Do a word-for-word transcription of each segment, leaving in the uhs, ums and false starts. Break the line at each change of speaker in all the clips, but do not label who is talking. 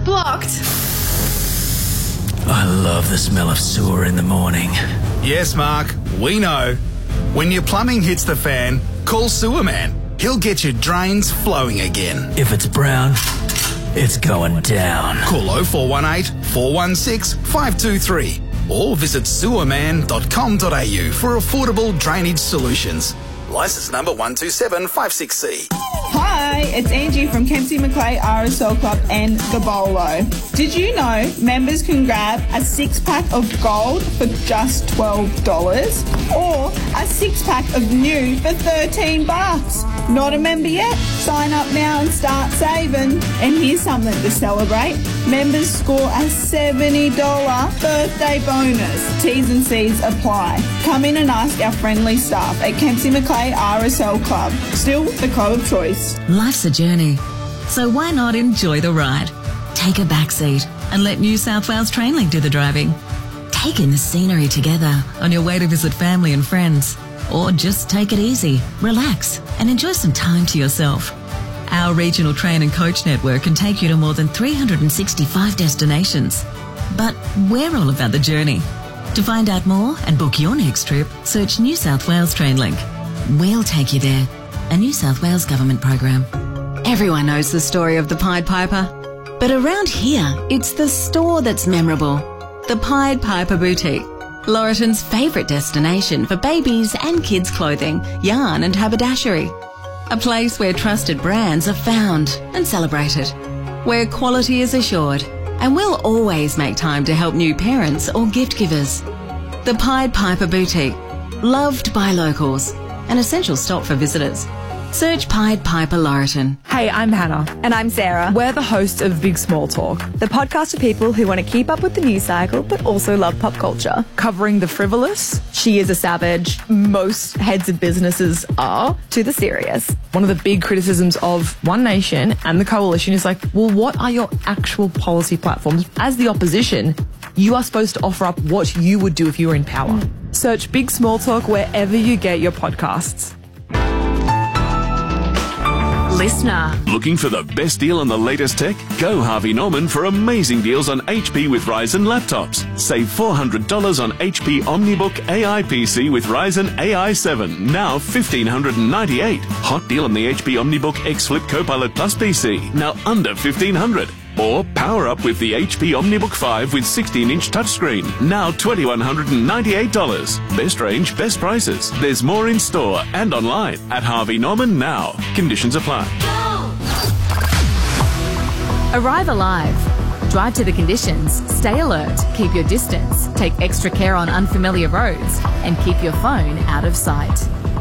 Path blocked.
I love the smell of sewer in the morning.
Yes, Mark, we know. When your plumbing hits the fan, call Sewerman. He'll get your drains flowing again.
If it's brown, it's going down.
Call oh four one eight, four one six, five two three or visit sewerman dot com dot a u for affordable drainage solutions. Licence number one two seven five six C.
Hi, it's Angie from Kempsey McClay R S L Club and the Bolo. Did you know members can grab a six-pack of gold for just twelve dollars or a six-pack of new for thirteen bucks? Not a member yet? Sign up now and start saving. And here's something to celebrate. Members score a seventy dollars birthday bonus. T's and C's apply. Come in and ask our friendly staff at Kempsey McClay R S L Club. Still the club of choice.
Life's a journey, so why not enjoy the ride? Take a back seat and let New South Wales Trainlink do the driving. Take in the scenery together on your way to visit family and friends. Or just take it easy, relax, and enjoy some time to yourself. Our regional train and coach network can take you to more than three hundred sixty-five destinations. But we're all about the journey. To find out more and book your next trip, search New South Wales Trainlink. We'll take you there. A New South Wales government program. Everyone knows the story of the Pied Piper. But around here, it's the store that's memorable. The Pied Piper Boutique. Laurieton's favourite destination for babies and kids' clothing, yarn and haberdashery. A place where trusted brands are found and celebrated. Where quality is assured. And we'll always make time to help new parents or gift givers. The Pied Piper Boutique. Loved by locals. An essential stop for visitors. Search Pied Piper Laurieton.
Hey, I'm Hannah.
And I'm Sarah.
We're the hosts of Big Small Talk,
the podcast for people who want to keep up with the news cycle but also love pop culture.
covering the frivolous.
She is a savage. Most heads of businesses are, to the serious.
One of the big criticisms of One Nation and the coalition is like, well, what are your actual policy platforms? As the opposition, you are supposed to offer up what you would do if you were in power. Mm. Search Big Small Talk wherever you get your podcasts.
Listener. Looking for the best deal on the latest tech? Go Harvey Norman for amazing deals on H P with Ryzen laptops. Save four hundred dollars on H P OmniBook A I P C with Ryzen A I seven, now one thousand five hundred ninety-eight dollars. Hot deal on the H P OmniBook X Flip Copilot Plus P C, now under fifteen hundred dollars. Or power up with the H P OmniBook five with sixteen inch touchscreen, now two thousand one hundred ninety-eight dollars. Best range, best prices. There's more in store and online at Harvey Norman now. Conditions apply.
Arrive alive. Drive to the conditions. Stay alert. Keep your distance. Take extra care on unfamiliar roads. And keep your phone out of sight.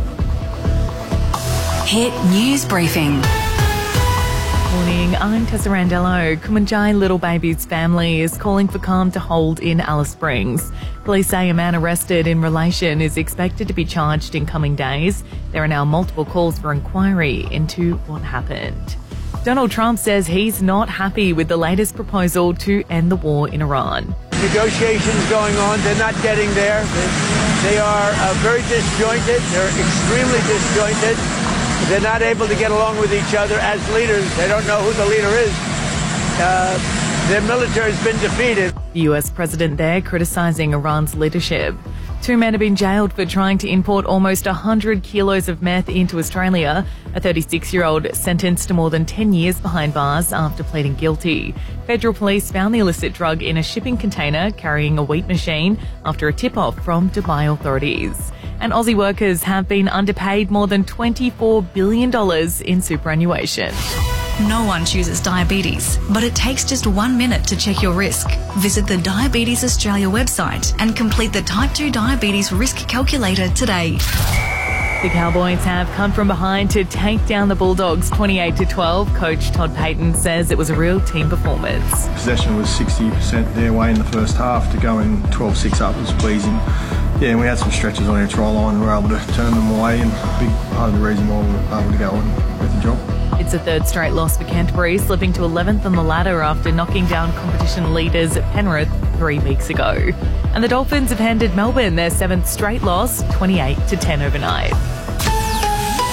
Hit News Briefing.
Morning, I'm Tessa Randello. Kumanjai Little Baby's family is calling for calm to hold in Alice Springs. Police say a man arrested in relation is expected to be charged in coming days. There are now multiple calls for inquiry into what happened. Donald Trump says he's not happy with the latest proposal to end the war in Iran.
Negotiations going on, they're not getting there. They, they are uh, very disjointed. They're extremely disjointed. They're not able to get along with each other as leaders. They don't know who the leader is. Uh, their military has been defeated.
The U S president there criticising Iran's leadership. Two men have been jailed for trying to import almost one hundred kilos of meth into Australia. A thirty-six-year-old sentenced to more than ten years behind bars after pleading guilty. Federal police found the illicit drug in a shipping container carrying a wheat machine after a tip-off from Dubai authorities. And Aussie workers have been underpaid more than twenty-four billion dollars in superannuation.
No one chooses diabetes, but it takes just one minute to check your risk. Visit the Diabetes Australia website and complete the Type two Diabetes Risk Calculator today.
The Cowboys have come from behind to take down the Bulldogs twenty-eight to twelve. Coach Todd Payton says it was a real team performance.
Possession was sixty percent their way in the first half. To go in twelve six up was pleasing. Yeah, and we had some stretches on our try line and we were able to turn them away, and a big part of the reason why we were able to go on with the job.
It's a third straight loss for Canterbury, slipping to eleventh on the ladder after knocking down competition leaders Penrith three weeks ago. And the Dolphins have handed Melbourne their seventh straight loss, twenty-eight to ten overnight.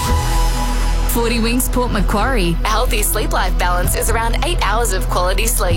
forty Winks Port Macquarie. A healthy sleep-life balance is around eight hours of quality sleep.